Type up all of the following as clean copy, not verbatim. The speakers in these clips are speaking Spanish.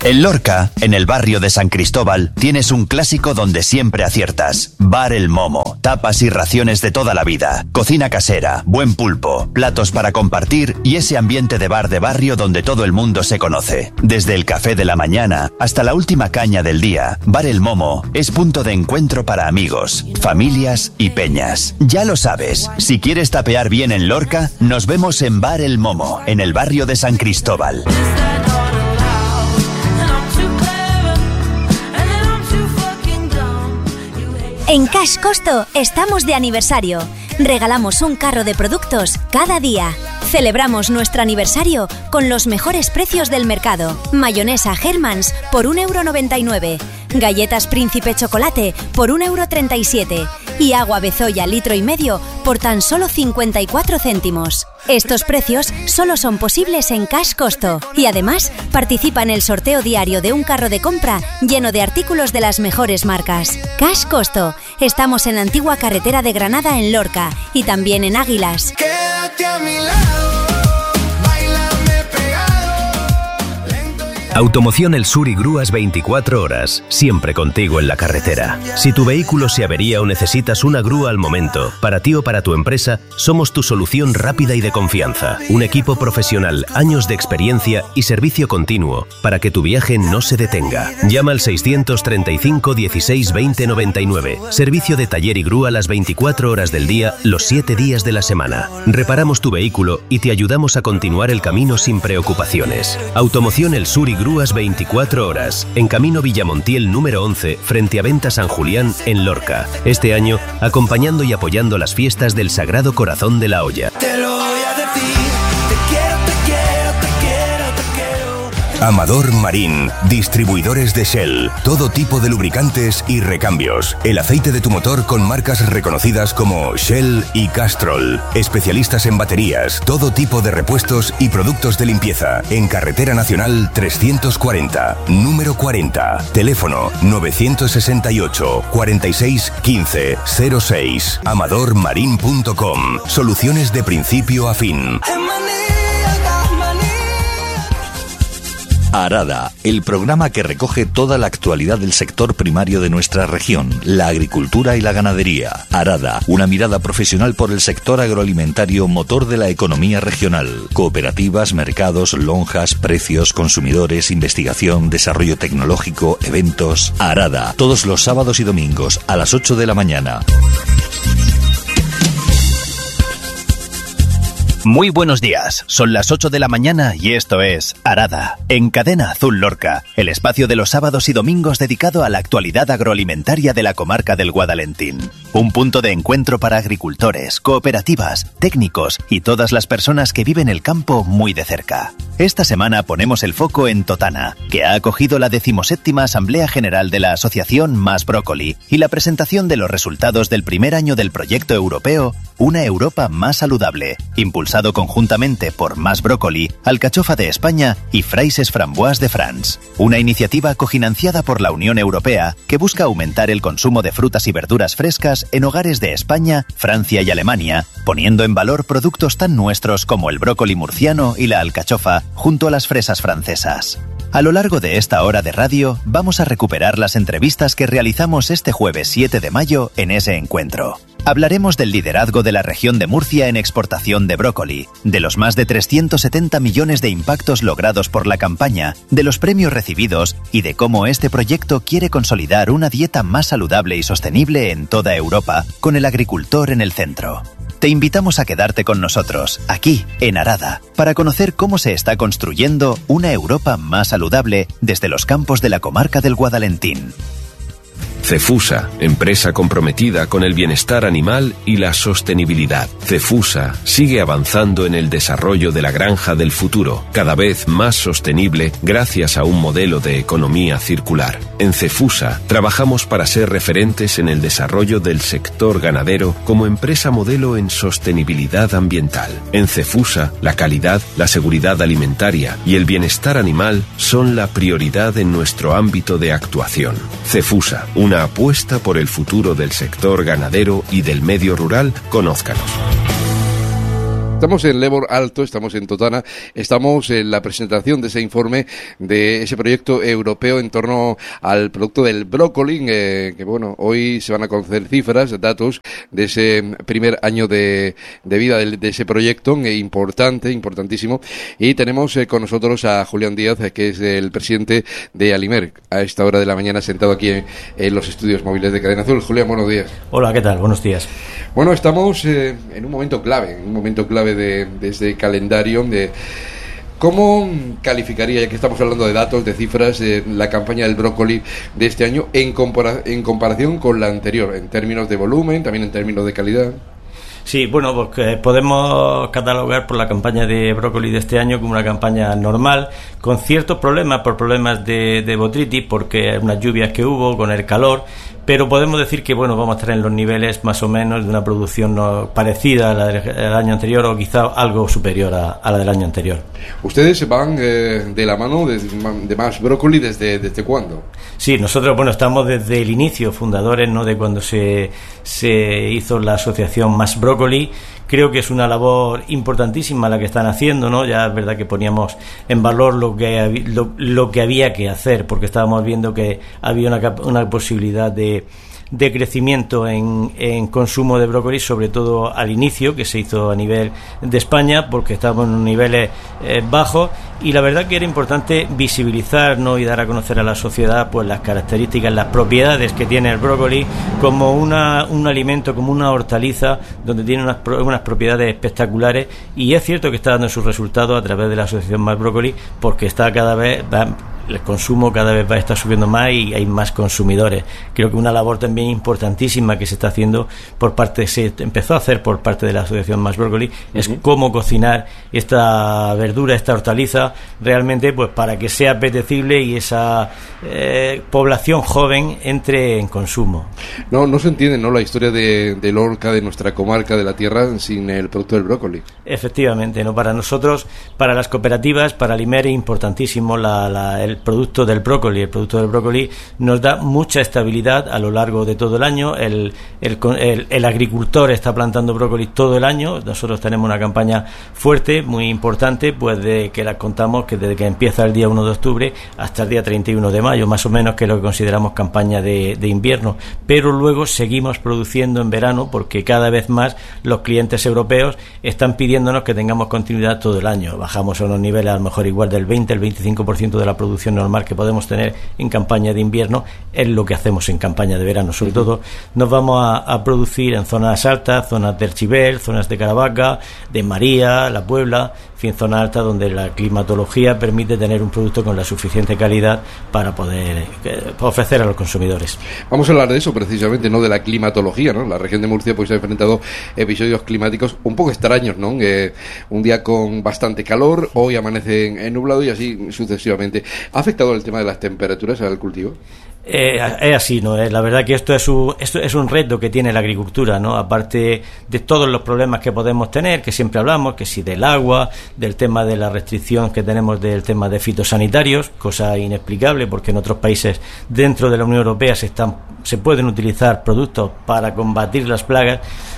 En Lorca, en el barrio de San Cristóbal, tienes un clásico donde siempre aciertas. Bar El Momo. Tapas y raciones de toda la vida. Cocina casera, buen pulpo, platos para compartir y ese ambiente de bar de barrio donde todo el mundo se conoce. Desde el café de la mañana hasta la última caña del día, Bar El Momo es punto de encuentro para amigos, familias y peñas. Ya lo sabes, si quieres tapear bien en Lorca, nos vemos en Bar El Momo, en el barrio de San Cristóbal. En Cash Costo estamos de aniversario. Regalamos un carro de productos cada día. Celebramos nuestro aniversario con los mejores precios del mercado. Mayonesa Hellmann's por 1,99 €. Galletas Príncipe Chocolate por 1,37 € y agua Bezoya litro y medio por tan solo 54 céntimos. Estos precios solo son posibles en Cash Costo y además participa en el sorteo diario de un carro de compra lleno de artículos de las mejores marcas. Cash Costo. Estamos en la antigua carretera de Granada en Lorca y también en Águilas. Quédate a mi lado. Automoción El Sur y grúas 24 horas, siempre contigo en la carretera. Si tu vehículo se avería o necesitas una grúa al momento, para ti o para tu empresa, somos tu solución rápida y de confianza. Un equipo profesional, años de experiencia y servicio continuo, para que tu viaje no se detenga. Llama al 635 16 20 99. Servicio de taller y grúa las 24 horas del día, los 7 días de la semana. Reparamos tu vehículo y te ayudamos a continuar el camino sin preocupaciones. Automoción El Sur y grúas 24 horas, en Camino Villamontiel número 11, frente a Venta San Julián, en Lorca. Este año, acompañando y apoyando las fiestas del Sagrado Corazón de la Hoya. Te lo voy a decir, te quiero, te quiero, te quiero, te quiero. Amador Marín, distribuidores de Shell, todo tipo de lubricantes y recambios. El aceite de tu motor con marcas reconocidas como Shell y Castrol. Especialistas en baterías, todo tipo de repuestos y productos de limpieza. En Carretera Nacional 340, número 40. Teléfono 968 46 15 06. amadormarin.com. Soluciones de principio a fin. Arada, el programa que recoge toda la actualidad del sector primario de nuestra región, la agricultura y la ganadería. Arada, una mirada profesional por el sector agroalimentario, motor de la economía regional. Cooperativas, mercados, lonjas, precios, consumidores, investigación, desarrollo tecnológico, eventos. Arada, todos los sábados y domingos a las 8 de la mañana. Muy buenos días, son las 8 de la mañana y esto es Arada, en Cadena Azul Lorca, el espacio de los sábados y domingos dedicado a la actualidad agroalimentaria de la comarca del Guadalentín. Un punto de encuentro para agricultores, cooperativas, técnicos y todas las personas que viven el campo muy de cerca. Esta semana ponemos el foco en Totana, que ha acogido la 17ª Asamblea General de la Asociación Más Brócoli y la presentación de los resultados del primer año del proyecto europeo Una Europa Más Saludable, impulsado conjuntamente por Más Brócoli, Alcachofa de España y Fraises Framboise de France. Una iniciativa cofinanciada por la Unión Europea que busca aumentar el consumo de frutas y verduras frescas en hogares de España, Francia y Alemania, poniendo en valor productos tan nuestros como el brócoli murciano y la alcachofa, junto a las fresas francesas. A lo largo de esta hora de radio, vamos a recuperar las entrevistas que realizamos este jueves 7 de mayo en ese encuentro. Hablaremos del liderazgo de la región de Murcia en exportación de brócoli, de los más de 370 millones de impactos logrados por la campaña, de los premios recibidos y de cómo este proyecto quiere consolidar una dieta más saludable y sostenible en toda Europa, con el agricultor en el centro. Te invitamos a quedarte con nosotros, aquí, en Arada, para conocer cómo se está construyendo una Europa más saludable desde los campos de la comarca del Guadalentín. Cefusa, empresa comprometida con el bienestar animal y la sostenibilidad. Cefusa sigue avanzando en el desarrollo de la granja del futuro, cada vez más sostenible gracias a un modelo de economía circular. En Cefusa trabajamos para ser referentes en el desarrollo del sector ganadero como empresa modelo en sostenibilidad ambiental. En Cefusa, la calidad, la seguridad alimentaria y el bienestar animal son la prioridad en nuestro ámbito de actuación. Cefusa, una apuesta por el futuro del sector ganadero y del medio rural. Conózcanos. Estamos en Lebor Alto, estamos en Totana, estamos en la presentación de ese informe, de ese proyecto europeo en torno al producto del brócoli, que bueno, hoy se van a conocer cifras, datos de ese primer año de vida de ese proyecto, importantísimo, y tenemos con nosotros a Julián Díaz, que es el presidente de Alimer, a esta hora de la mañana, sentado aquí en los estudios móviles de Cadena Azul. Julián, buenos días. Hola, ¿qué tal? Buenos días. Bueno, estamos en un momento clave de este calendario. ¿Cómo calificaría, ya que estamos hablando de datos, de cifras, la campaña del brócoli de este año en comparación con la anterior, en términos de volumen, también en términos de calidad? Sí, bueno, pues podemos catalogar por la campaña de brócoli de este año como una campaña normal, con ciertos problemas, por problemas de botrytis, porque unas lluvias que hubo con el calor, pero podemos decir que bueno, vamos a estar en los niveles más o menos de una producción parecida a la del año anterior, o quizá algo superior a la del año anterior. ¿Ustedes van de la mano de Más Brócoli desde cuándo? Sí, nosotros estamos desde el inicio, fundadores, ¿no?, de cuando se hizo la asociación Más Brócoli. Creo que es una labor importantísima la que están haciendo, ¿no? Ya es verdad que poníamos en valor lo que había que hacer, porque estábamos viendo que había una posibilidad de crecimiento en consumo de brócoli, sobre todo al inicio, que se hizo a nivel de España, porque estábamos en niveles bajos, y la verdad que era importante visibilizar, ¿no?, y dar a conocer a la sociedad pues las características, las propiedades que tiene el brócoli como un alimento, como una hortaliza, donde tiene unas propiedades espectaculares, y es cierto que está dando sus resultados a través de la asociación Más Brócoli, porque el consumo cada vez va a estar subiendo más y hay más consumidores. Creo que una labor también importantísima que se está haciendo se empezó a hacer por parte de la asociación Más Brócoli, es cómo cocinar esta verdura, esta hortaliza, realmente pues para que sea apetecible y esa población joven entre en consumo. No se entiende, ¿no?, la historia de Lorca, de nuestra comarca, de la tierra, sin el producto del brócoli. Efectivamente, ¿no? Para nosotros, para las cooperativas, para Alimer es importantísimo el producto del brócoli. El producto del brócoli nos da mucha estabilidad a lo largo de todo el año. El agricultor está plantando brócoli todo el año. Nosotros tenemos una campaña fuerte, muy importante, pues de que la contamos que desde que empieza el día 1 de octubre hasta el día 31 de mayo, más o menos, que es lo que consideramos campaña de invierno. Pero luego seguimos produciendo en verano, porque cada vez más los clientes europeos están pidiéndonos que tengamos continuidad todo el año. Bajamos a unos niveles a lo mejor igual del 20, el 25% de la producción normal que podemos tener en campaña de invierno, es lo que hacemos en campaña de verano. Sobre todo nos vamos a producir en zonas altas, zonas de Archibel, zonas de Caravaca, de María, La Puebla, en fin, zonas altas donde la climatología permite tener un producto con la suficiente calidad para poder ofrecer a los consumidores. Vamos a hablar de eso precisamente, ¿no?, de la climatología, ¿no? La región de Murcia pues ha enfrentado episodios climáticos un poco extraños, ¿no? Un día con bastante calor, hoy amanece nublado y así sucesivamente. ¿Ha afectado el tema de las temperaturas al cultivo? Es así, ¿no? La verdad que esto es un reto que tiene la agricultura, ¿no? Aparte de todos los problemas que podemos tener, que siempre hablamos, que si del agua, del tema de la restricción que tenemos del tema de fitosanitarios, cosa inexplicable porque en otros países dentro de la Unión Europea se pueden utilizar productos para combatir las plagas,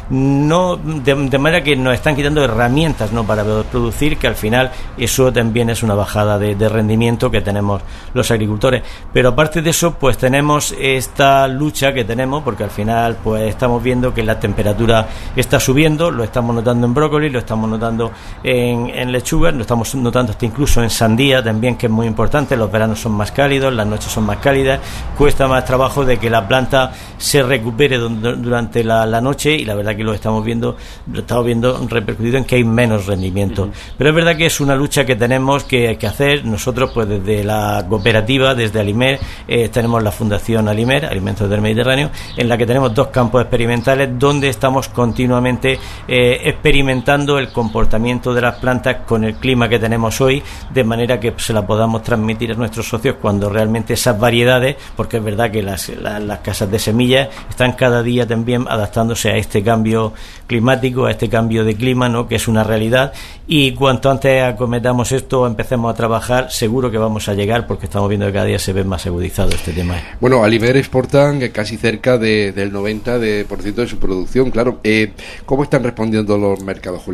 no de manera que nos están quitando herramientas, ¿no?, para producir, que al final eso también es una bajada de rendimiento que tenemos los agricultores. Pero aparte de eso, pues tenemos esta lucha que tenemos, porque al final pues estamos viendo que la temperatura está subiendo, lo estamos notando en brócoli, lo estamos notando en lechugas, lo estamos notando hasta incluso en sandía también, que es muy importante. Los veranos son más cálidos, las noches son más cálidas, cuesta más trabajo de que la planta se recupere durante la noche, y la verdad que lo estamos viendo repercutido en que hay menos rendimiento. Pero es verdad que es una lucha que tenemos que hacer. Nosotros pues desde la cooperativa, desde Alimer, tenemos la Fundación Alimer, Alimentos del Mediterráneo, en la que tenemos 2 campos experimentales donde estamos continuamente experimentando el comportamiento de las plantas con el clima que tenemos hoy, de manera que se la podamos transmitir a nuestros socios cuando realmente esas variedades, porque es verdad que las casas de semillas están cada día también adaptándose a este cambio climático, a este cambio de clima, ¿no?, que es una realidad, y cuanto antes acometamos esto, empecemos a trabajar, seguro que vamos a llegar, porque estamos viendo que cada día se ve más agudizado este tema. Bueno, Alimer exportan casi cerca del 90% de su producción, claro. ¿Cómo están respondiendo los mercados, Julián?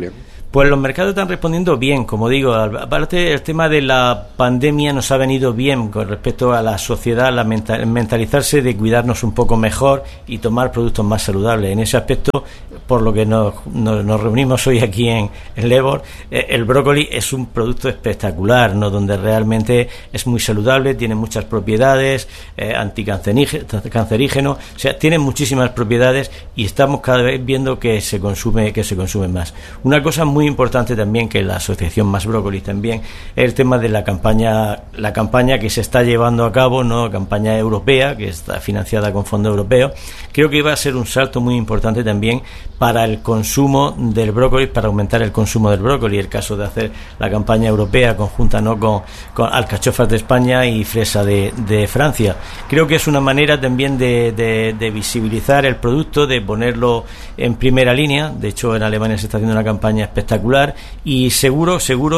Pues los mercados están respondiendo bien, como digo. Aparte, el tema de la pandemia nos ha venido bien con respecto a la sociedad, mentalizarse de cuidarnos un poco mejor y tomar productos más saludables. En ese aspecto, por lo que nos reunimos hoy aquí en Lebor, el brócoli es un producto espectacular, ¿no? Donde realmente es muy saludable, tiene muchas propiedades, anticancerígeno, o sea, tiene muchísimas propiedades y estamos cada vez viendo que se consume más. Una cosa muy importante también, que la asociación Más Brócoli también, es el tema de la campaña que se está llevando a cabo, ¿no? Campaña europea, que está financiada con fondos europeos. Creo que va a ser un salto muy importante también para el consumo del brócoli, para aumentar el consumo del brócoli. El caso de hacer la campaña europea conjunta, ¿no? con alcachofas de España y fresa de Francia. Creo que es una manera también de visibilizar el producto, de ponerlo en primera línea. De hecho, en Alemania se está haciendo una campaña espectacular y seguro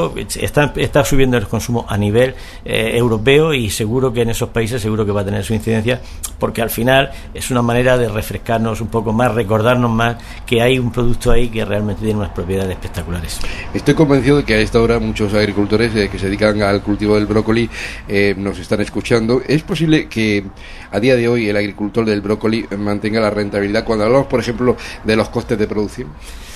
está subiendo el consumo a nivel europeo, y seguro que en esos países seguro que va a tener su incidencia, porque al final es una manera de refrescarnos un poco más, recordarnos más que hay un producto ahí que realmente tiene unas propiedades espectaculares. Estoy convencido de que a esta hora muchos agricultores que se dedican al cultivo del brócoli nos están escuchando. ¿Es posible que a día de hoy el agricultor del brócoli mantenga la rentabilidad cuando hablamos, por ejemplo, de los costes de producción?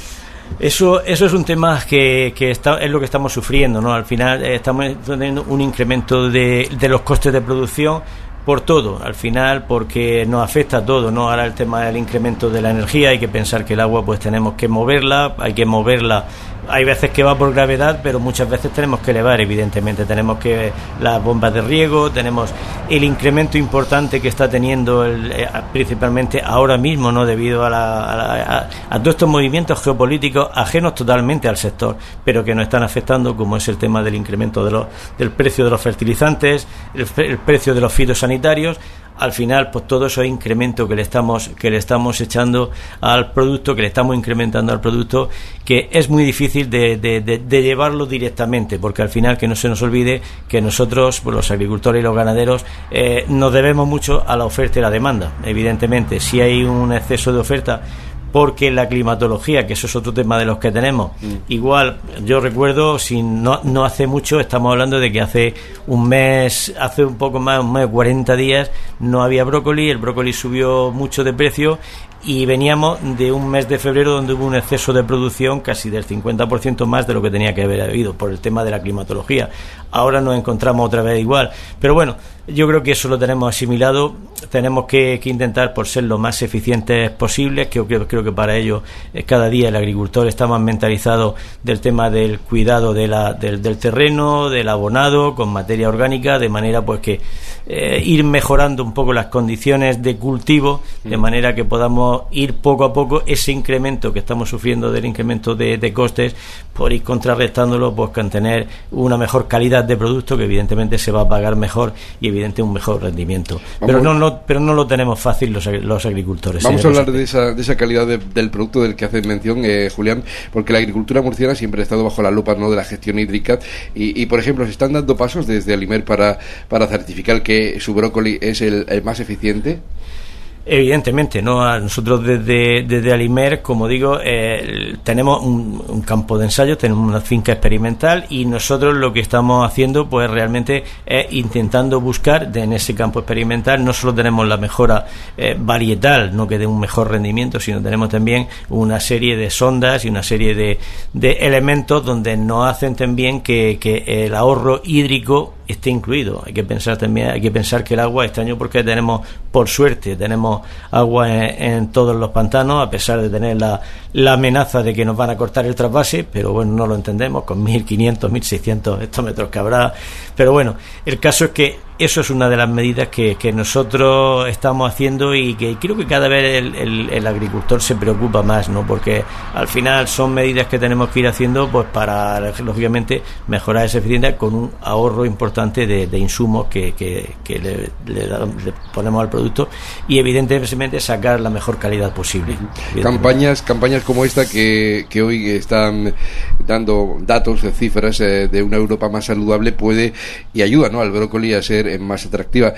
Eso es un tema que es lo que estamos sufriendo, ¿no? Al final estamos teniendo un incremento de los costes de producción por todo, al final, porque nos afecta a todo, ¿no? Ahora el tema del incremento de la energía, hay que pensar que el agua pues tenemos que moverla, hay veces que va por gravedad, pero muchas veces tenemos que elevar, evidentemente, tenemos que las bombas de riego, tenemos el incremento importante que está teniendo principalmente ahora mismo, ¿no? Debido a todos estos movimientos geopolíticos ajenos totalmente al sector, pero que nos están afectando, como es el tema del incremento del precio de los fertilizantes, el precio de los fitosanitarios. Al final, pues todo eso es incremento que le estamos echando al producto, que le estamos incrementando al producto, que es muy difícil de llevarlo directamente, porque al final, que no se nos olvide que nosotros, pues los agricultores y los ganaderos, nos debemos mucho a la oferta y la demanda. Evidentemente, si hay un exceso de oferta, porque la climatología, que eso es otro tema de los que tenemos, igual yo recuerdo, no hace mucho, estamos hablando de que hace un poco más, un mes, 40 días, no había brócoli, el brócoli subió mucho de precio, y veníamos de un mes de febrero donde hubo un exceso de producción casi del 50% más de lo que tenía que haber habido por el tema de la climatología. Ahora nos encontramos otra vez igual, pero bueno, yo creo que eso lo tenemos asimilado. Tenemos que intentar por ser lo más eficientes posibles. Creo que para ello cada día el agricultor está más mentalizado del tema del cuidado del terreno, del abonado con materia orgánica, de manera pues que ir mejorando un poco las condiciones de cultivo, de manera que podamos ir poco a poco ese incremento que estamos sufriendo del incremento de costes, por ir contrarrestándolo pues con tener una mejor calidad de producto, que evidentemente se va a pagar mejor y evidentemente un mejor rendimiento. Pero no lo tenemos fácil los agricultores. Vamos a hablar de esa calidad del producto del que haces mención, Julián, porque la agricultura murciana siempre ha estado bajo la lupa, ¿no?, de la gestión hídrica y por ejemplo, se están dando pasos desde Alimer para certificar que su brócoli es el más eficiente. Evidentemente, ¿no? Nosotros desde Alimer, como digo, tenemos un campo de ensayo, tenemos una finca experimental, y nosotros lo que estamos haciendo pues realmente es intentando buscar en ese campo experimental. No solo tenemos la mejora varietal, no que dé un mejor rendimiento, sino tenemos también una serie de sondas y una serie de elementos donde nos hacen también que el ahorro hídrico esté incluido. Hay que pensar que el agua, este año, porque por suerte tenemos agua en todos los pantanos, a pesar de tener la amenaza de que nos van a cortar el trasvase, pero bueno, no lo entendemos, con 1.500, 1.600 hectómetros que habrá, pero bueno, el caso es que eso es una de las medidas que nosotros estamos haciendo, y que creo que cada vez el agricultor se preocupa más, ¿no? Porque al final son medidas que tenemos que ir haciendo pues para, lógicamente, mejorar esa eficiencia con un ahorro importante de insumos que le ponemos al producto, y evidentemente sacar la mejor calidad posible. Campañas como esta que hoy están dando datos, cifras de una Europa más saludable, puede y ayuda, ¿no?, al brócoli a ser más atractiva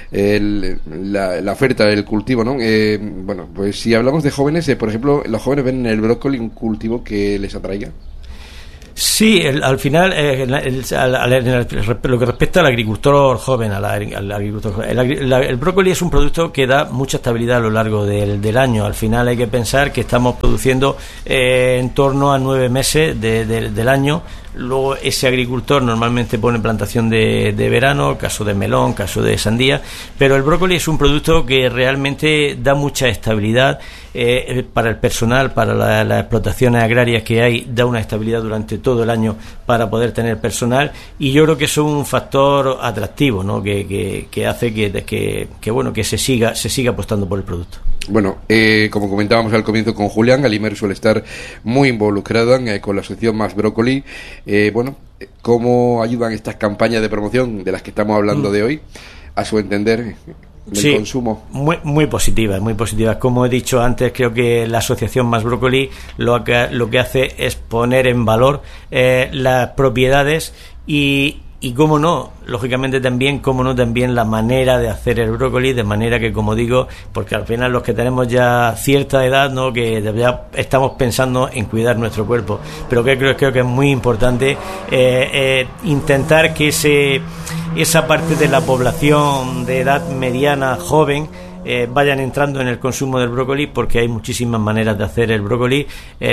la oferta del cultivo, ¿no? Bueno, pues si hablamos de jóvenes, por ejemplo, ¿los jóvenes ven en el brócoli un cultivo que les atraiga? Sí, al final, lo que respecta al agricultor joven, al agricultor, el brócoli es un producto que da mucha estabilidad a lo largo del año. Al final hay que pensar que estamos produciendo en torno a 9 meses del año. Luego ese agricultor normalmente pone plantación de verano, caso de melón, caso de sandía, pero el brócoli es un producto que realmente da mucha estabilidad para el personal, para las explotaciones agrarias que hay, da una estabilidad durante todo el año para poder tener personal, y yo creo que eso es un factor atractivo, ¿no? que hace que se siga apostando por el producto. Bueno, como comentábamos al comienzo con Julián, Alimer suele estar muy involucrado con la asociación Más Brócoli. ¿Cómo ayudan estas campañas de promoción de las que estamos hablando de hoy, a su entender, del consumo? Muy positivas, muy positivas. Como he dicho antes, creo que la asociación Más Brócoli lo que hace es poner en valor las propiedades y cómo no, lógicamente también la manera de hacer el brócoli, de manera que, como digo, porque al final los que tenemos ya cierta edad, ¿no?, que ya estamos pensando en cuidar nuestro cuerpo, pero creo que es muy importante intentar que esa parte de la población de edad mediana, joven, vayan entrando en el consumo del brócoli, porque hay muchísimas maneras de hacer el brócoli.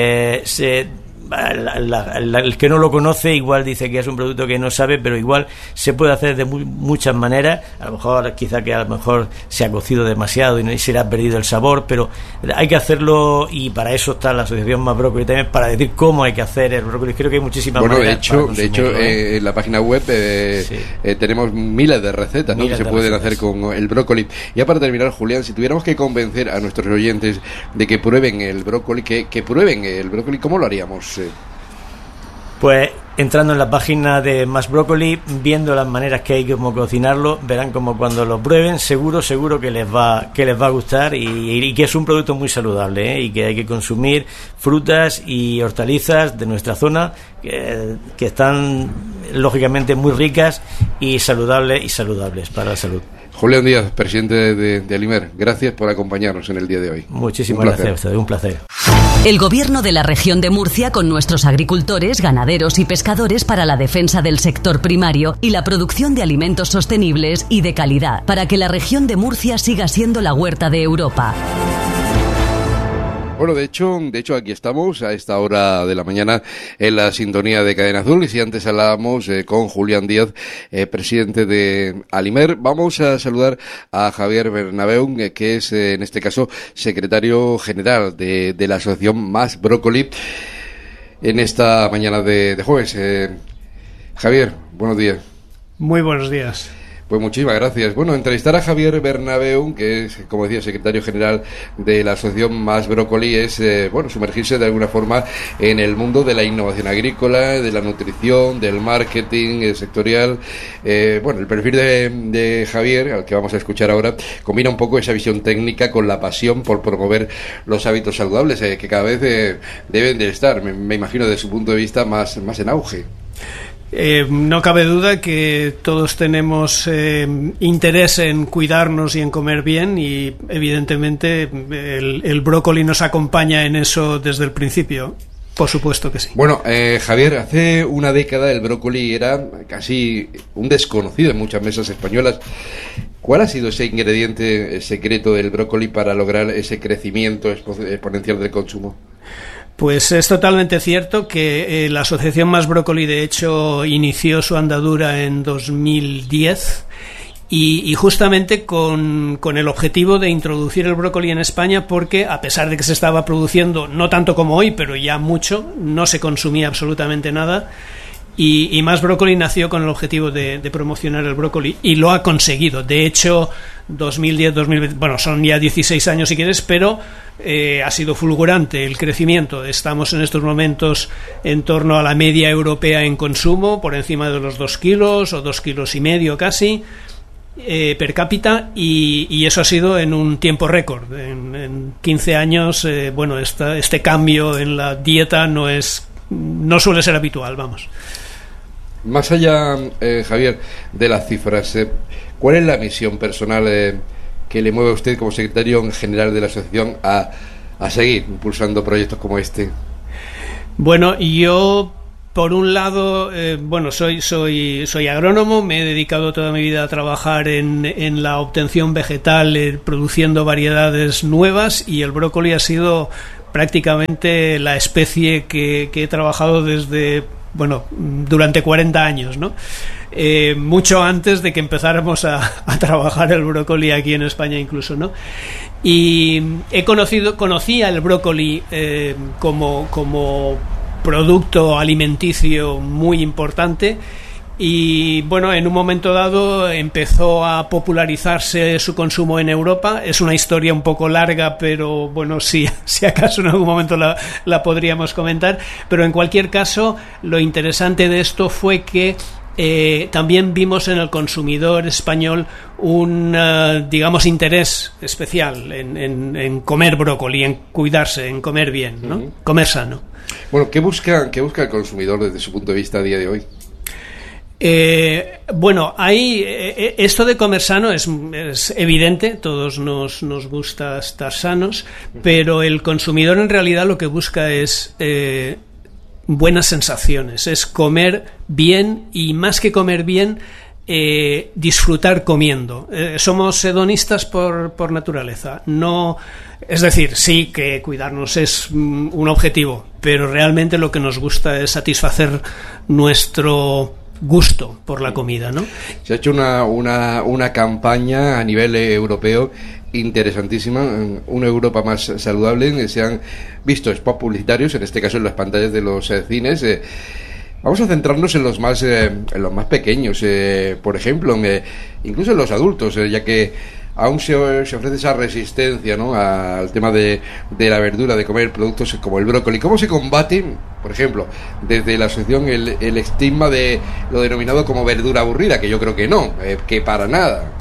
El que no lo conoce igual dice que es un producto que no sabe, pero igual se puede hacer de muchas maneras. A lo mejor se ha cocido demasiado y se le ha perdido el sabor, pero hay que hacerlo, y para eso está la asociación Más Brócoli también, para decir cómo hay que hacer el brócoli. Creo que hay muchísimas maneras. De hecho, en la página web tenemos miles de recetas, ¿no?, que se pueden hacer con el brócoli. Ya para terminar, Julián, si tuviéramos que convencer a nuestros oyentes de que prueben el brócoli, ¿cómo lo haríamos? Pues entrando en la página de Más Brócoli, viendo las maneras que hay como cocinarlo, verán como cuando lo prueben seguro que les va a gustar, y que es un producto muy saludable, y que hay que consumir frutas y hortalizas de nuestra zona que están lógicamente muy ricas y saludables para la salud. Julián Díaz, presidente de Alimer, gracias por acompañarnos en el día de hoy. Muchísimas gracias a ustedes, un placer. El Gobierno de la región de Murcia, con nuestros agricultores, ganaderos y pescadores, para la defensa del sector primario y la producción de alimentos sostenibles y de calidad, para que la región de Murcia siga siendo la huerta de Europa. Bueno, de hecho aquí estamos a esta hora de la mañana en la sintonía de Cadena Azul, y si antes hablábamos con Julián Díaz, presidente de Alimer, vamos a saludar a Javier Bernabeu, que es en este caso secretario general de la asociación Más Brócoli, en esta mañana de jueves. Javier, buenos días. Muy buenos días. Pues muchísimas gracias. Bueno, entrevistar a Javier Bernabeu, que es, como decía, secretario general de la asociación Más Brócoli, es sumergirse de alguna forma en el mundo de la innovación agrícola, de la nutrición, del marketing sectorial. El perfil de Javier, al que vamos a escuchar ahora, combina un poco esa visión técnica con la pasión por promover los hábitos saludables, que cada vez deben de estar, me imagino, desde su punto de vista, más en auge. No cabe duda que todos tenemos interés en cuidarnos y en comer bien, y evidentemente el brócoli nos acompaña en eso desde el principio. Por supuesto que sí. Bueno, Javier, hace una década el brócoli era casi un desconocido en muchas mesas españolas. ¿Cuál ha sido ese ingrediente secreto del brócoli para lograr ese crecimiento exponencial del consumo? Pues es totalmente cierto que la asociación Más Brócoli, de hecho, inició su andadura en 2010 y justamente con el objetivo de introducir el brócoli en España, porque a pesar de que se estaba produciendo, no tanto como hoy, pero ya mucho, no se consumía absolutamente nada. Y Más Brócoli nació con el objetivo de promocionar el brócoli, y lo ha conseguido. De hecho, 2010, 2020, bueno, son ya 16 años si quieres, pero ha sido fulgurante el crecimiento. Estamos en estos momentos en torno a la media europea en consumo, por encima de los 2 kilos o 2,5 kilos casi per cápita, y eso ha sido en un tiempo récord. En 15 años, este cambio en la dieta no suele ser habitual, vamos. Más allá, Javier, de las cifras, ¿cuál es la misión personal que le mueve a usted como secretario general de la asociación a seguir impulsando proyectos como este? Bueno, yo Por un lado, soy agrónomo, me he dedicado toda mi vida a trabajar en la obtención vegetal, produciendo variedades nuevas, y el brócoli ha sido prácticamente la especie que he trabajado durante 40 años, ¿no? Mucho antes de que empezáramos a trabajar el brócoli aquí en España incluso, ¿no? Y conocía el brócoli como producto alimenticio muy importante, y bueno, en un momento dado empezó a popularizarse su consumo en Europa. Es una historia un poco larga, pero bueno, si acaso en algún momento la podríamos comentar, pero en cualquier caso lo interesante de esto fue que también vimos en el consumidor español un interés especial en comer brócoli, en cuidarse, en comer bien, ¿no? Comer sano. Bueno, ¿qué busca el consumidor desde su punto de vista a día de hoy? Esto de comer sano es evidente, todos nos gusta estar sanos, pero el consumidor en realidad lo que busca es buenas sensaciones, es comer bien, y más que comer bien, disfrutar comiendo. Somos hedonistas por naturaleza, no, es decir, sí que cuidarnos es un objetivo, pero realmente lo que nos gusta es satisfacer nuestro gusto por la comida, ¿no? Se ha hecho una campaña a nivel europeo interesantísima, una Europa más saludable. Se han visto spots publicitarios, en este caso en las pantallas de los cines. Vamos a centrarnos en los más pequeños, por ejemplo, incluso en los adultos, ya que aún se ofrece esa resistencia, ¿no?, al tema de la verdura, de comer productos como el brócoli. ¿Cómo se combate, por ejemplo, desde la asociación el estigma de lo denominado como verdura aburrida? Que yo creo que no, que para nada.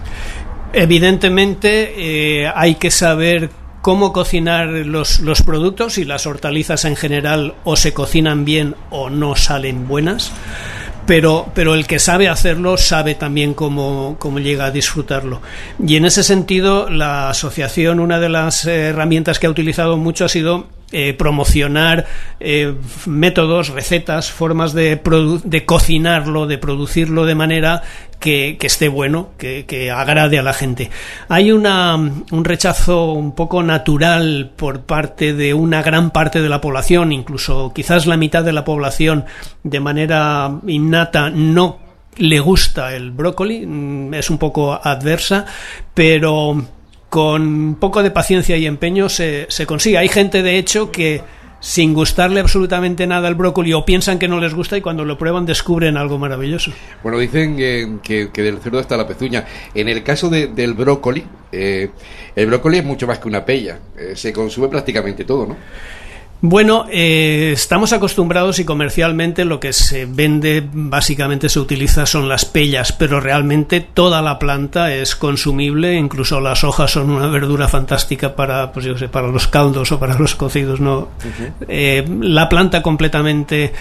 Evidentemente hay que saber cómo cocinar los productos, y las hortalizas en general o se cocinan bien o no salen buenas. Pero el que sabe hacerlo sabe también cómo llega a disfrutarlo. Y en ese sentido, la asociación, una de las herramientas que ha utilizado mucho ha sido promocionar métodos, recetas, formas de cocinarlo, de producirlo de manera que esté bueno, que agrade a la gente. Hay un rechazo un poco natural por parte de una gran parte de la población, incluso quizás la mitad de la población de manera innata no le gusta el brócoli, es un poco adversa, pero con un poco de paciencia y empeño se consigue. Hay gente, de hecho, que sin gustarle absolutamente nada el brócoli, o piensan que no les gusta, y cuando lo prueban descubren algo maravilloso. Bueno, dicen que del cerdo hasta la pezuña. En el caso del brócoli, el brócoli es mucho más que una pella. Se consume prácticamente todo, ¿no? Bueno, estamos acostumbrados, y comercialmente lo que se vende, básicamente se utiliza, son las pellas, pero realmente toda la planta es consumible. Incluso las hojas son una verdura fantástica para los caldos o para los cocidos, ¿no? La planta completamente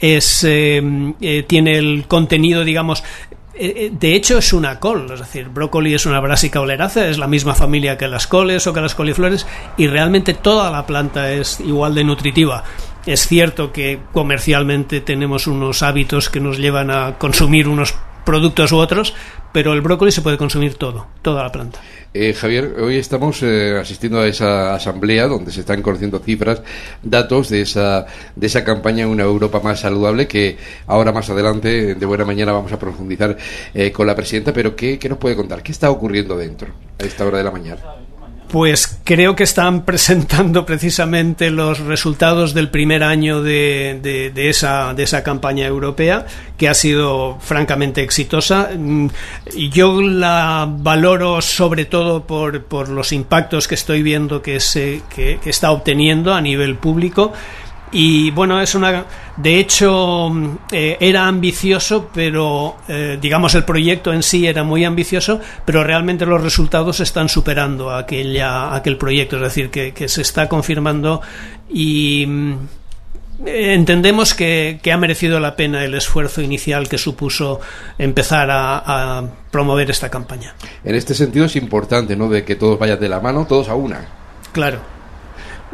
tiene el contenido, digamos. De hecho, es una col, es decir, brócoli es una Brassica oleracea, es la misma familia que las coles o que las coliflores, y realmente toda la planta es igual de nutritiva. Es cierto que comercialmente tenemos unos hábitos que nos llevan a consumir unos productos u otros, pero el brócoli se puede consumir toda la planta. Javier, hoy estamos asistiendo a esa asamblea donde se están conociendo cifras, datos de esa campaña Una Europa más saludable, que ahora más adelante, de buena mañana, vamos a profundizar con la presidenta. Pero ¿qué nos puede contar? ¿Qué está ocurriendo dentro a esta hora de la mañana? Pues creo que están presentando precisamente los resultados del primer año de esa campaña europea, que ha sido francamente exitosa. Yo la valoro sobre todo por los impactos que estoy viendo que está obteniendo a nivel público. Y bueno, de hecho era ambicioso, pero digamos el proyecto en sí era muy ambicioso, pero realmente los resultados están superando aquel proyecto, es decir, que se está confirmando, y entendemos que ha merecido la pena el esfuerzo inicial que supuso empezar a promover esta campaña. En este sentido es importante, ¿no?, de que todos vayan de la mano, todos a una. Claro.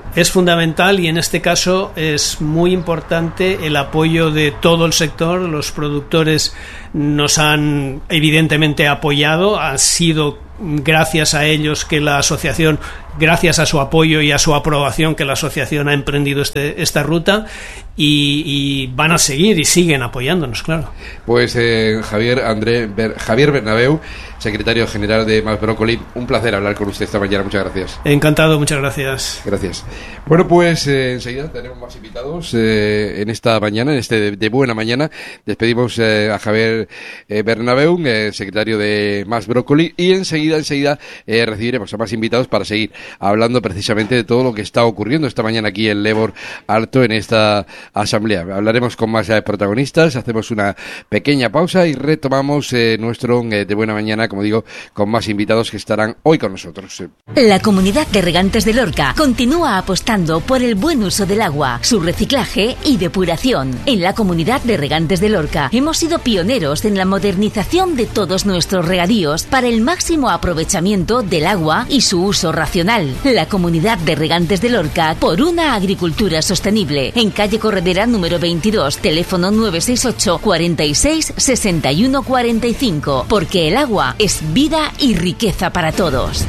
Es fundamental y en este caso es muy importante el apoyo de todo el sector. Los productores nos han evidentemente apoyado, ha sido gracias a ellos que la asociación, gracias a su apoyo y a su aprobación, que la asociación ha emprendido esta ruta y van a seguir y siguen apoyándonos, claro. Pues Javier Bernabeu, secretario general de Más Brócoli, un placer hablar con usted esta mañana, muchas gracias. Encantado, muchas gracias. Gracias. Bueno, pues enseguida tenemos más invitados en esta mañana, en este de buena mañana. Despedimos a Javier Bernabeu, secretario de Más Brócoli, y enseguida recibiremos a más invitados para seguir hablando precisamente de todo lo que está ocurriendo esta mañana aquí en Lebor Alto en esta asamblea. Hablaremos con más protagonistas, hacemos una pequeña pausa y retomamos nuestro de buena mañana, como digo, con más invitados que estarán hoy con nosotros. La Comunidad de Regantes de Lorca continúa apostando por el buen uso del agua, su reciclaje y depuración. En la Comunidad de Regantes de Lorca hemos sido pioneros en la modernización de todos nuestros regadíos para el máximo aprovechamiento del agua y su uso racional. La Comunidad de Regantes de Lorca por una agricultura sostenible. En calle Corredera número 22, teléfono 968 46 61 45. Porque el agua es vida y riqueza para todos.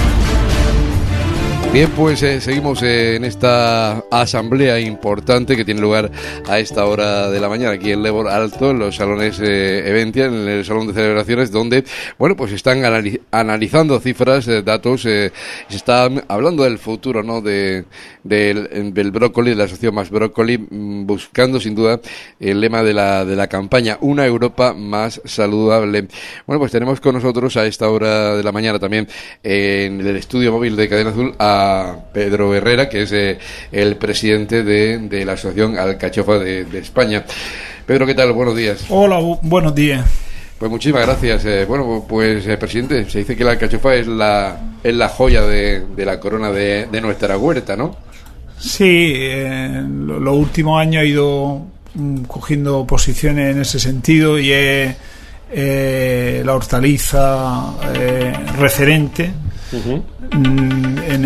Bien, pues seguimos en esta asamblea importante que tiene lugar a esta hora de la mañana aquí en Lebor Alto, en los salones Eventia, en el salón de celebraciones, donde, bueno, pues están analizando cifras, datos, se está hablando del futuro, ¿no?, del brócoli, de la asociación Más Brócoli, buscando sin duda el lema de la campaña, una Europa más saludable. Bueno, pues tenemos con nosotros a esta hora de la mañana también en el estudio móvil de Cadena Azul a Pedro Herrera, que es el presidente de la Asociación Alcachofa de España. Pedro, ¿qué tal? Buenos días. Hola, buenos días. Pues muchísimas gracias. Bueno, pues presidente, se dice que la alcachofa es la joya de la corona de nuestra huerta, ¿no? Sí, los últimos años he ido cogiendo posiciones en ese sentido y es la hortaliza referente. Uh-huh. En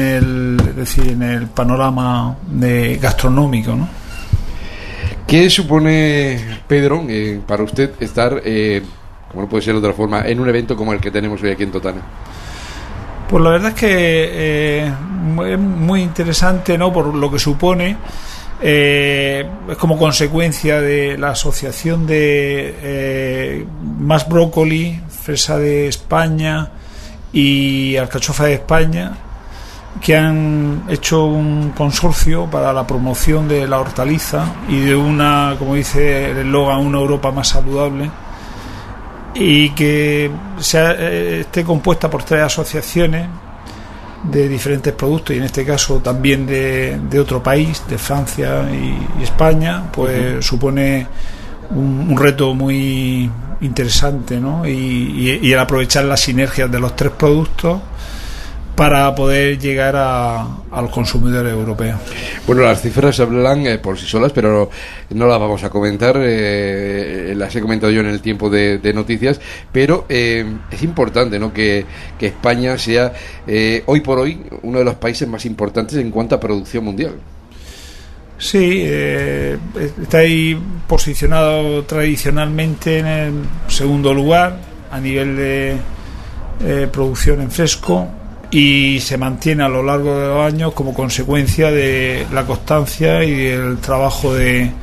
el panorama gastronómico, ¿no? ¿Qué supone, Pedro, para usted estar, como no puede ser de otra forma, en un evento como el que tenemos hoy aquí en Totana? Pues la verdad es que es muy interesante, ¿no?, por lo que supone. Es como consecuencia de la asociación de Más Brócoli, Fresa de España y Alcachofa de España, que han hecho un consorcio para la promoción de la hortaliza y de una, como dice el eslogan, una Europa más saludable, y que esté compuesta por 3 asociaciones de diferentes productos, y en este caso también de otro país, de Francia y España, pues uh-huh. Supone un reto muy interesante, ¿no? Y el aprovechar las sinergias de los 3 productos para poder llegar al consumidor europeo. Bueno, las cifras hablan por sí solas, pero no las vamos a comentar, las he comentado yo en el tiempo de noticias, pero es importante, ¿no?, que España sea hoy por hoy uno de los países más importantes en cuanto a producción mundial. Sí, está ahí posicionado tradicionalmente en el segundo lugar a nivel de producción en fresco, y se mantiene a lo largo de los años como consecuencia de la constancia y del trabajo de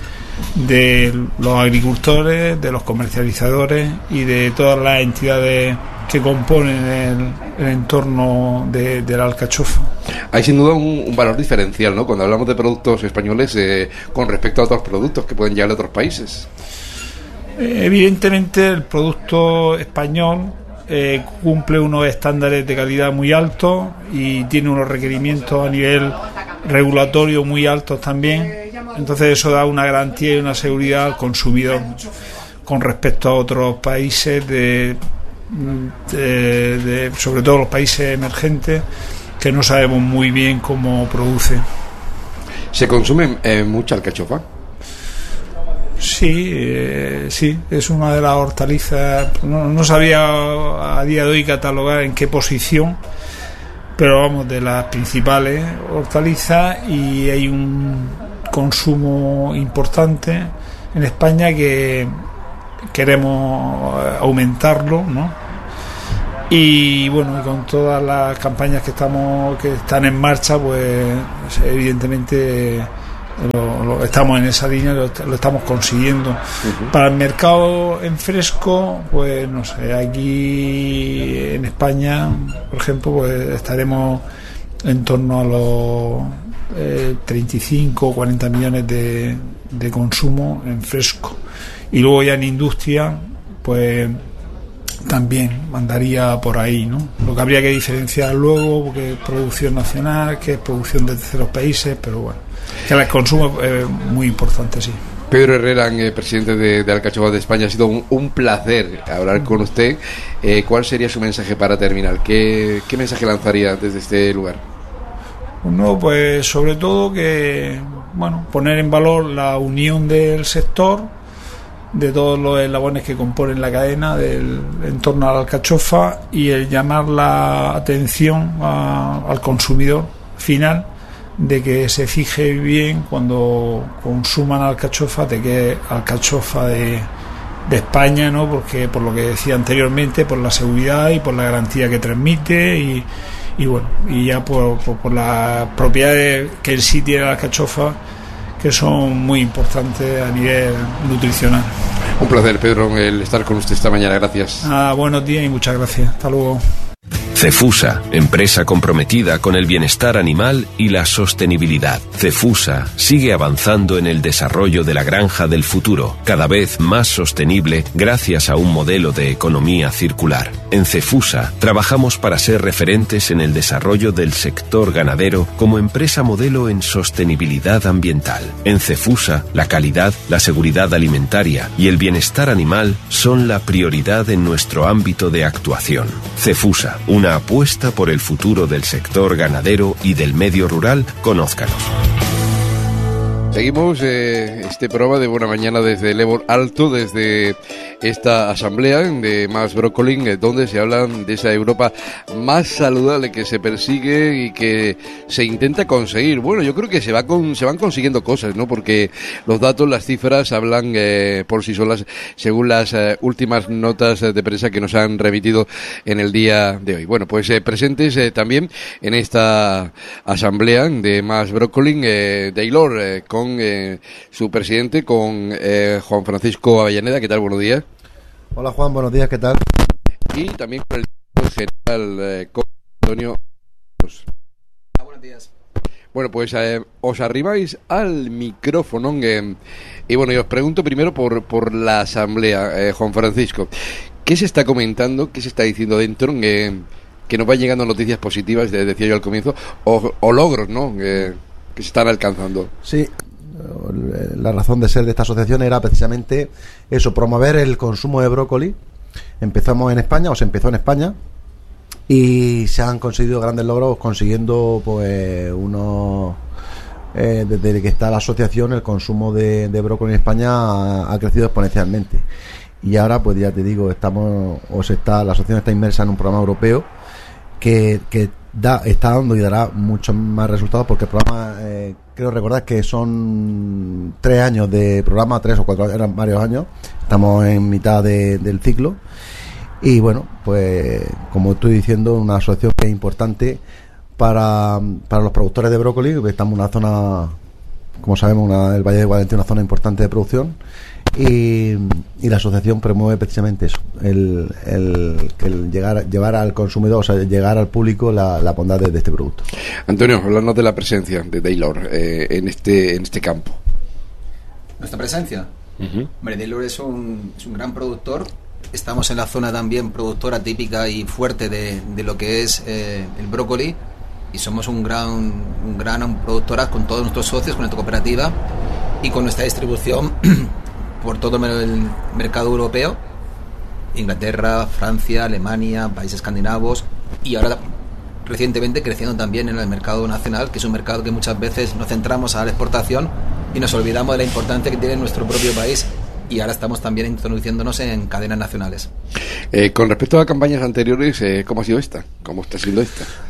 los agricultores, de los comercializadores y de todas las entidades que componen el entorno de la alcachofa. Hay sin duda un valor diferencial, ¿no?, cuando hablamos de productos españoles con respecto a otros productos que pueden llegar a otros países. Evidentemente el producto español cumple unos estándares de calidad muy altos y tiene unos requerimientos a nivel regulatorio muy altos también. Entonces eso da una garantía y una seguridad al consumidor con respecto a otros países sobre todo los países emergentes, que no sabemos muy bien cómo produce. ¿Se consume mucha alcachofa? Sí, es una de las hortalizas. No sabía a día de hoy catalogar en qué posición, pero vamos, de las principales hortalizas, y hay un consumo importante en España que queremos aumentarlo, ¿no? Y bueno, y con todas las campañas que están en marcha, pues evidentemente estamos en esa línea, lo estamos consiguiendo. Para el mercado en fresco, pues no sé, aquí en España, por ejemplo, pues estaremos en torno a los 35 o 40 millones de consumo en fresco. Y luego ya en industria, pues también andaría por ahí, ¿no? Lo que habría que diferenciar luego, porque es producción nacional, que es producción de terceros países, pero bueno, que el consumo es muy importante, sí. Pedro Herrera, presidente de Alcachofas de España, ha sido un placer hablar con usted. ¿Cuál sería su mensaje para terminar? ¿Qué mensaje lanzaría desde este lugar? Uno, pues sobre todo que, bueno, poner en valor la unión del sector, de todos los eslabones que componen la cadena en torno a la alcachofa, y el llamar la atención al consumidor final, de que se fije bien cuando consuman alcachofa, de que alcachofa de España, ¿no? Porque por lo que decía anteriormente, por la seguridad y por la garantía que transmite, y bueno, y ya por las propiedades que en sí tiene la alcachofa, que son muy importantes a nivel nutricional. Un placer, Pedro, el estar con usted esta mañana. Gracias. Buenos días y muchas gracias. Hasta luego. Cefusa, empresa comprometida con el bienestar animal y la sostenibilidad. Cefusa sigue avanzando en el desarrollo de la granja del futuro, cada vez más sostenible gracias a un modelo de economía circular. En Cefusa trabajamos para ser referentes en el desarrollo del sector ganadero como empresa modelo en sostenibilidad ambiental. En Cefusa, la calidad, la seguridad alimentaria y el bienestar animal son la prioridad en nuestro ámbito de actuación. Cefusa, una apuesta por el futuro del sector ganadero y del medio rural. Conózcanos. Seguimos este programa de Buena Mañana desde el Ebor Alto, desde esta asamblea de Más Brócoli, donde se hablan de esa Europa más saludable que se persigue y que se intenta conseguir. Bueno, yo creo que se van consiguiendo cosas, ¿no? Porque los datos, las cifras hablan por sí solas, según las últimas notas de prensa que nos han remitido en el día de hoy. Bueno, pues presentes también en esta asamblea de Más Brócoli, Daylor, con su presidente, con Juan Francisco Avellaneda. ¿Qué tal? Buenos días. Hola Juan, buenos días, ¿qué tal? Y también con el director general, con Antonio. Buenos días. Bueno, pues os arribáis al micrófono y bueno, yo os pregunto primero por la asamblea, Juan Francisco. ¿Qué se está comentando, qué se está diciendo dentro, que nos van llegando noticias positivas, decía yo al comienzo, o logros, ¿no?, que se están alcanzando? Sí, la razón de ser de esta asociación era precisamente eso, promover el consumo de brócoli. Se empezó en España y se han conseguido grandes logros, consiguiendo pues desde que está la asociación, el consumo de brócoli en España ha crecido exponencialmente. Y ahora, pues ya te digo, la asociación está inmersa en un programa europeo que está dando y dará muchos más resultados, porque el programa, creo recordar que son 3 años de programa, 3 o 4, eran varios años, estamos en mitad del ciclo, y bueno, pues como estoy diciendo, una asociación que es importante para los productores de brócoli, porque estamos en una zona, como sabemos, el Valle de Guadalentí, una zona importante de producción, y la asociación promueve precisamente eso, el llevar al consumidor, o sea, llegar al público la bondad de este producto. Antonio, hablando de la presencia de Daylor en este campo. ¿Nuestra presencia? Hombre, Daylor es un gran productor. Estamos en la zona también productora típica y fuerte de lo que es el brócoli, y somos un gran productora con todos nuestros socios, con nuestra cooperativa y con nuestra distribución por todo el mercado europeo, Inglaterra, Francia, Alemania, países escandinavos, y ahora recientemente creciendo también en el mercado nacional, que es un mercado que muchas veces nos centramos a la exportación y nos olvidamos de la importancia que tiene nuestro propio país, y ahora estamos también introduciéndonos en cadenas nacionales. Con respecto a campañas anteriores, ¿cómo ha sido esta? ¿Cómo está siendo esta?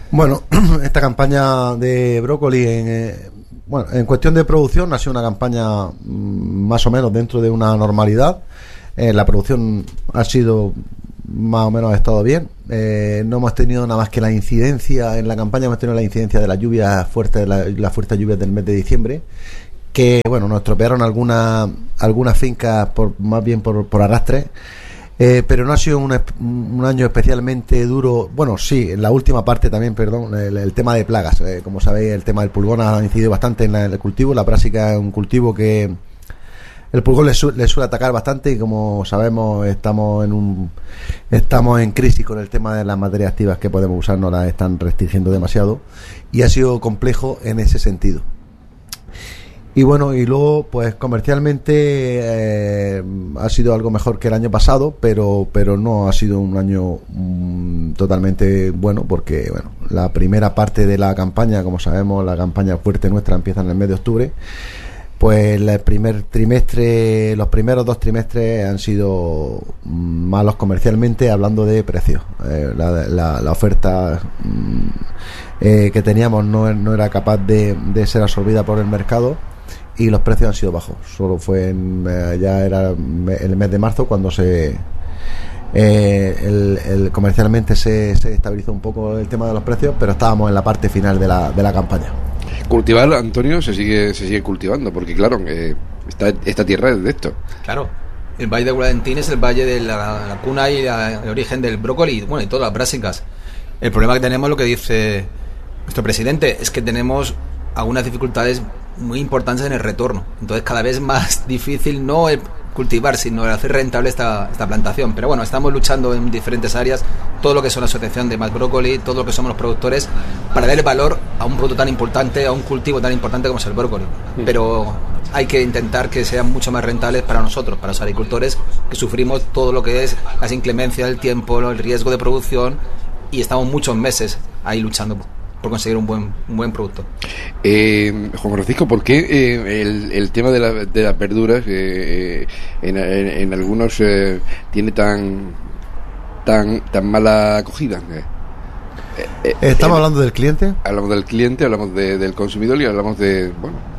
Bueno, esta campaña de brócoli en cuestión de producción ha sido una campaña más o menos dentro de una normalidad. La producción ha sido más o menos, ha estado bien. No hemos tenido nada más que la incidencia en la campaña, hemos tenido la incidencia de las lluvias fuertes, las fuertes lluvias del mes de diciembre, que bueno, nos estropearon algunas fincas más bien por arrastre. Pero no ha sido un año especialmente duro. Bueno, sí, en la última parte también, perdón, el tema de plagas. Como sabéis, el tema del pulgón ha incidido bastante en el cultivo. La prásica es un cultivo que el pulgón le suele atacar bastante, y como sabemos estamos en crisis con el tema de las materias activas que podemos usar, no las están restringiendo demasiado, y ha sido complejo en ese sentido. Y bueno, y luego pues comercialmente ha sido algo mejor que el año pasado, pero no ha sido un año totalmente bueno, porque bueno, la primera parte de la campaña, como sabemos, la campaña fuerte nuestra empieza en el mes de octubre. Pues el primer trimestre, los primeros 2 trimestres han sido malos comercialmente, hablando de precios. La oferta que teníamos no era capaz de ser absorbida por el mercado, y los precios han sido bajos. Solo fue ya era el mes de marzo cuando comercialmente se estabilizó un poco el tema de los precios, pero estábamos en la parte final de la campaña. Cultivar, Antonio, se sigue cultivando, porque claro, esta tierra es de esto. Claro, el Valle de Guadalentín es el valle de la cuna y el origen del brócoli, bueno, y todas las brásicas. El problema que tenemos, lo que dice nuestro presidente, es que tenemos algunas dificultades muy importantes en el retorno. Entonces cada vez más difícil no el cultivar, sino el hacer rentable esta plantación. Pero bueno, estamos luchando en diferentes áreas, todo lo que son la asociación de Más Brócoli, todo lo que somos los productores, para darle valor a un producto tan importante, a un cultivo tan importante como es el brócoli. Pero hay que intentar que sean mucho más rentables para nosotros, para los agricultores, que sufrimos todo lo que es las inclemencias del tiempo, el riesgo de producción, y estamos muchos meses ahí luchando por conseguir un buen producto. Juan Francisco, ¿por qué el tema de las verduras en algunos tiene tan mala acogida? ¿Estamos hablando del cliente? Hablamos del cliente, hablamos del consumidor y hablamos de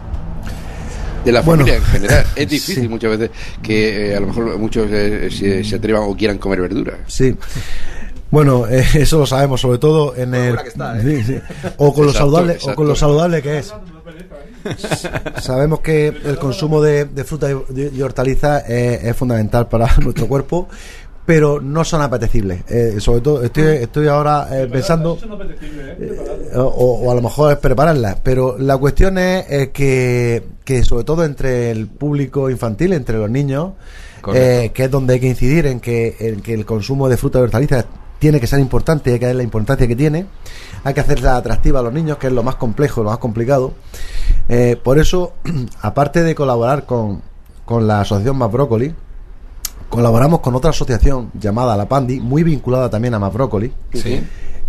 la familia en general. Es difícil muchas veces que a lo mejor muchos se atrevan o quieran comer verduras. Sí. Bueno, eso lo sabemos, sobre todo en el o con lo saludable, exacto. O con lo saludable que es. Sabemos que el consumo de fruta y hortalizas es fundamental para nuestro cuerpo, pero no son apetecibles. Sobre todo estoy ahora pensando o a lo mejor es prepararlas, pero la cuestión es que sobre todo entre el público infantil, entre los niños, que es donde hay que incidir en que el consumo de fruta y hortalizas tiene que ser importante, hay que darle la importancia que tiene, hay que hacerla atractiva a los niños, que es lo más complejo, lo más complicado. Por eso, aparte de colaborar con la asociación Más Brócoli, colaboramos con otra asociación llamada La Pandi, muy vinculada también a Más Brócoli. Sí.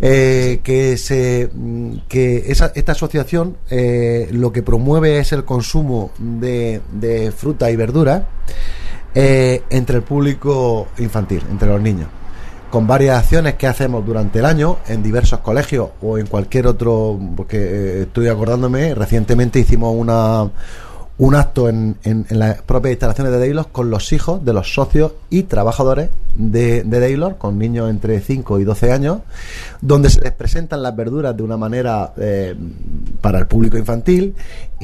Esta asociación lo que promueve es el consumo de fruta y verdura entre el público infantil, entre los niños, con varias acciones que hacemos durante el año en diversos colegios o en cualquier otro, porque estoy acordándome, recientemente hicimos un acto en las propias instalaciones de Daylor con los hijos de los socios y trabajadores de Daylor, con niños entre 5 y 12 años, donde se les presentan las verduras de una manera para el público infantil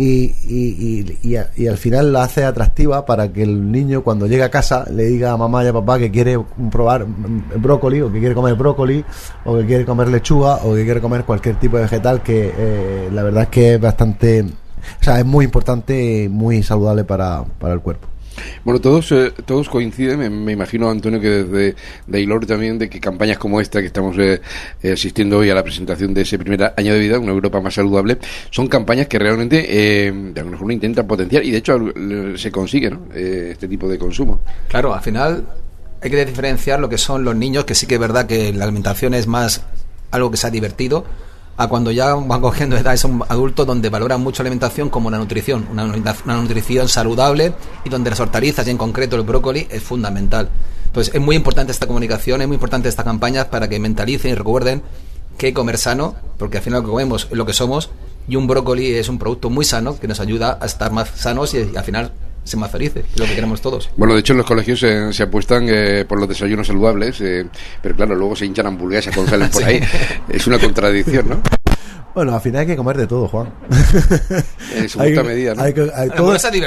y al final la hace atractiva para que el niño, cuando llegue a casa, le diga a mamá y a papá que quiere probar brócoli, o que quiere comer brócoli, o que quiere comer lechuga, o que quiere comer cualquier tipo de vegetal, que la verdad es que es bastante... O sea, es muy importante, muy saludable para el cuerpo. Bueno, todos coinciden, me imagino, Antonio, que desde Daylor también, de que campañas como esta que estamos asistiendo hoy a la presentación de ese primer año de vida, una Europa más saludable, son campañas que realmente de alguna forma intentan potenciar, y de hecho se consigue, ¿no? Este tipo de consumo. Claro, al final hay que diferenciar lo que son los niños, que sí que es verdad que la alimentación es más algo que se ha divertido, a cuando ya van cogiendo edades, son adultos donde valoran mucho la alimentación como la nutrición, una nutrición saludable, y donde las hortalizas y en concreto el brócoli es fundamental. Entonces es muy importante esta comunicación, es muy importante esta campaña para que mentalicen y recuerden que comer sano porque al final lo que comemos es lo que somos, y un brócoli es un producto muy sano que nos ayuda a estar más sanos y al final ser más felices, que es lo que queremos todos. Bueno, de hecho en los colegios se apuestan por los desayunos saludables, pero claro, luego se hinchan hamburguesas cuando salen por ahí. Es una contradicción, ¿no? Bueno, al final hay que comer de todo, Juan. En su justa medida, ¿no? Todo,